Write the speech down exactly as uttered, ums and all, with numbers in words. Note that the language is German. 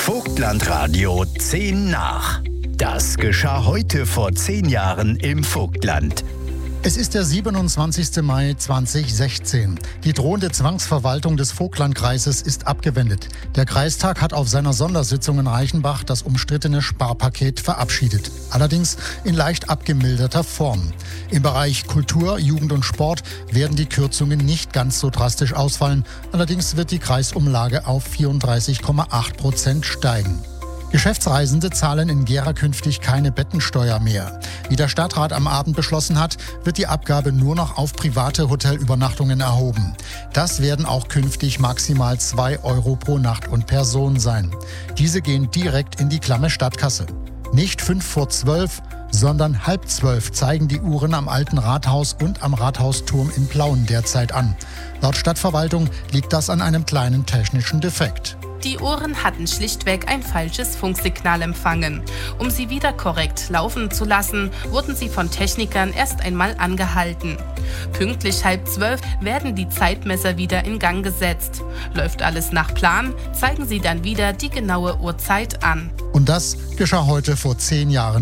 Vogtlandradio zehn nach. Das geschah heute vor zehn Jahren im Vogtland. Es ist der siebenundzwanzigste Mai zweitausendsechzehn. Die drohende Zwangsverwaltung des Vogtlandkreises ist abgewendet. Der Kreistag hat auf seiner Sondersitzung in Reichenbach das umstrittene Sparpaket verabschiedet. Allerdings in leicht abgemilderter Form. Im Bereich Kultur, Jugend und Sport werden die Kürzungen nicht ganz so drastisch ausfallen. Allerdings wird die Kreisumlage auf vierunddreißig Komma acht Prozent steigen. Geschäftsreisende zahlen in Gera künftig keine Bettensteuer mehr. Wie der Stadtrat am Abend beschlossen hat, wird die Abgabe nur noch auf private Hotelübernachtungen erhoben. Das werden auch künftig maximal zwei Euro pro Nacht und Person sein. Diese gehen direkt in die klamme Stadtkasse. Nicht fünf vor zwölf, sondern halb zwölf zeigen die Uhren am Alten Rathaus und am Rathausturm in Plauen derzeit an. Laut Stadtverwaltung liegt das an einem kleinen technischen Defekt. Die Uhren hatten schlichtweg ein falsches Funksignal empfangen. Um sie wieder korrekt laufen zu lassen, wurden sie von Technikern erst einmal angehalten. Pünktlich halb zwölf werden die Zeitmesser wieder in Gang gesetzt. Läuft alles nach Plan, zeigen sie dann wieder die genaue Uhrzeit an. Und das geschah heute vor zehn Jahren.